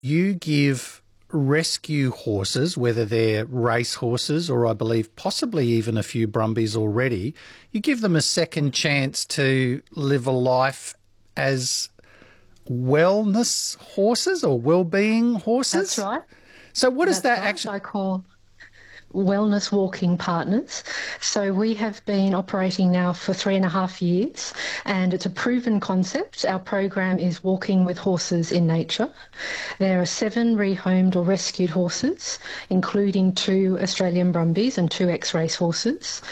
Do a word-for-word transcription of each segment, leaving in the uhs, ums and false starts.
you give rescue horses, whether they're race horses or I believe possibly even a few Brumbies already, you give them a second chance to live a life as wellness horses or well-being horses? That's right. So what does That's that right. actually... I call wellness walking partners. So we have been operating now for three and a half years, and it's a proven concept. Our program is Walking with Horses in Nature. There are seven rehomed or rescued horses, including two Australian Brumbies and two ex-race horses.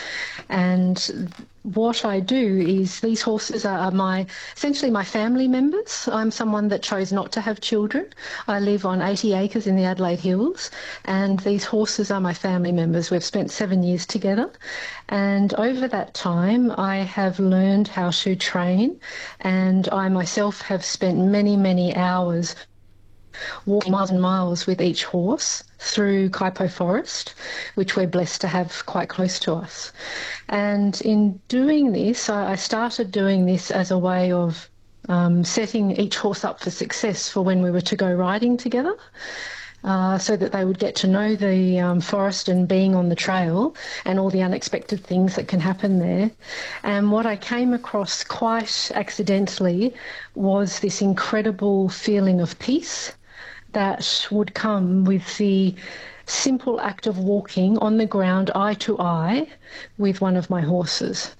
And what I do is these horses are my essentially my family members. I'm someone that chose not to have children. I live on eighty acres in the Adelaide Hills, and these horses are my family members. We've spent seven years together, and over that time I have learned how to train, and I myself have spent many, many hours walking miles and miles with each horse through Kaipo Forest, which we're blessed to have quite close to us. And in doing this, I started doing this as a way of um, setting each horse up for success for when we were to go riding together, uh, so that they would get to know the um, forest and being on the trail and all the unexpected things that can happen there. And what I came across quite accidentally was this incredible feeling of peace that would come with the simple act of walking on the ground eye to eye with one of my horses.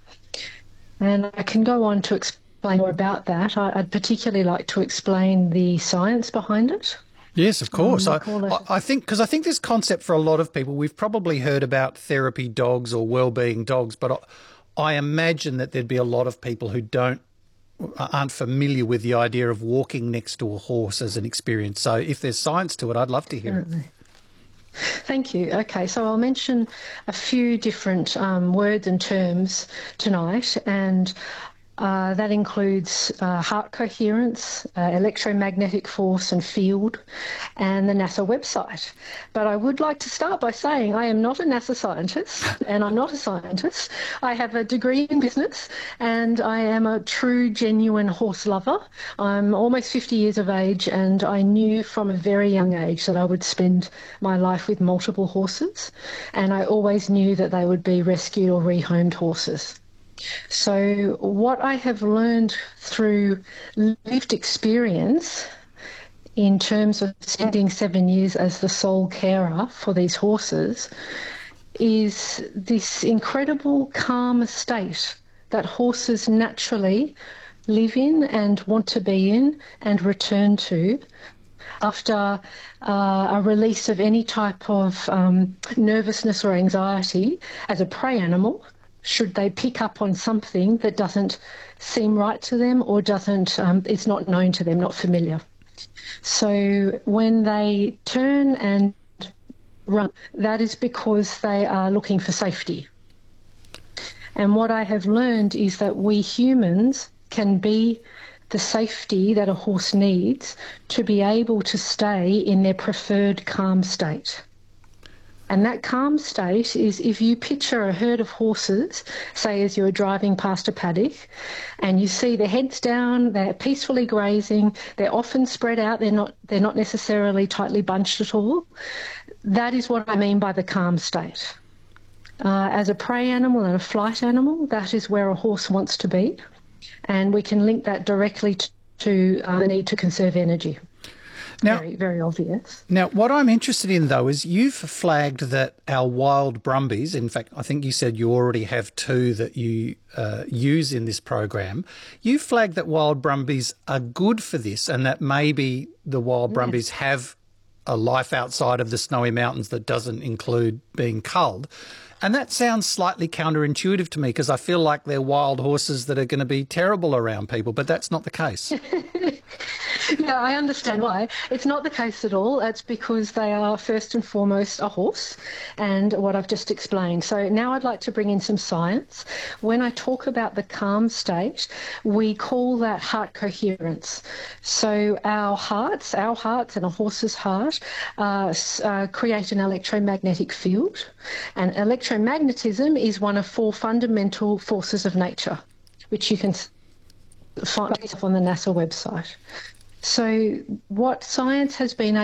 And I can go on to explain more about that. I'd particularly like to explain the science behind it. Yes, of course. Um, I, I, I think because I think this concept for a lot of people, we've probably heard about therapy dogs or well-being dogs, but I, I imagine that there'd be a lot of people who don't aren't familiar with the idea of walking next to a horse as an experience. So if there's science to it, I'd love to hear Certainly. it. Thank you. Okay, so I'll mention a few different um, words and terms tonight, and uh, that includes uh, heart coherence, uh, electromagnetic force and field, and the NASA website. But I would like to start by saying I am not a NASA scientist, and I'm not a scientist. I have a degree in business, and I am a true, genuine horse lover. I'm almost fifty years of age, and I knew from a very young age that I would spend my life with multiple horses, and I always knew that they would be rescued or rehomed horses. So what I have learned through lived experience in terms of spending seven years as the sole carer for these horses is this incredible calm state that horses naturally live in and want to be in and return to after uh, a release of any type of um, nervousness or anxiety as a prey animal, should they pick up on something that doesn't seem right to them or doesn't, um, it's not known to them, not familiar. So when they turn and run, that is because they are looking for safety. And what I have learned is that we humans can be the safety that a horse needs to be able to stay in their preferred calm state. And that calm state is if you picture a herd of horses, say as you're driving past a paddock, and you see their heads down, they're peacefully grazing, they're often spread out, they're not, they're not necessarily tightly bunched at all. That is what I mean by the calm state. Uh, as a prey animal and a flight animal, that is where a horse wants to be. And we can link that directly to, to uh, the need to conserve energy. Now, very, very obvious. Now, what I'm interested in, though, is you've flagged that our wild Brumbies, in fact, I think you said you already have two that you uh, use in this program. You flagged that wild Brumbies are good for this and that maybe the wild Brumbies yes. have a life outside of the Snowy Mountains that doesn't include being culled. And that sounds slightly counterintuitive to me because I feel like they're wild horses that are going to be terrible around people, but that's not the case. Yeah, I understand why. It's not the case at all. It's because they are first and foremost a horse and what I've just explained. So now I'd like to bring in some science. When I talk about the calm state, we call that heart coherence. So our hearts, our hearts and a horse's heart uh, uh, create an electromagnetic field, and electromagnetism is one of four fundamental forces of nature, which you can find on the NASA website. So what science has been